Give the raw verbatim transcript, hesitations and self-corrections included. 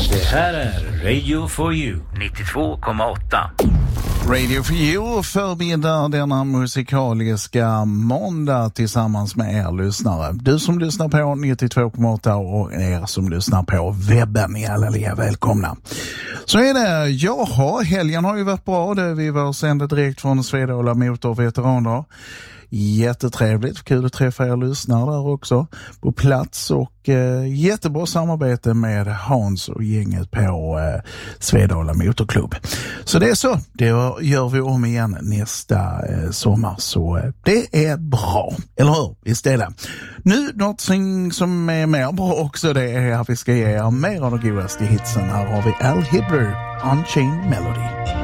Det här är Radio for You nittiotvå komma åtta. Radio for You förbinder denna musikaliska måndag tillsammans med er lyssnare. Du som lyssnar på nittiotvå komma åtta och er som lyssnar på webben, i alla liga välkomna. Så är det, jaha, helgen har ju varit bra. Det vi var sända direkt från Svedala Motorveteraner. Jättetrevligt, kul att träffa er lyssnare där också på plats och eh, jättebra samarbete med Hans och gänget på eh, Svedala Motorklubb. Så det är så, det gör vi om igen nästa eh, sommar, så eh, det är bra, eller hur? Istället. Nu något som är mer bra också, det är att vi ska ge er mer av de godaste hitsen. Här har vi Al Hibbler, Unchained Melody.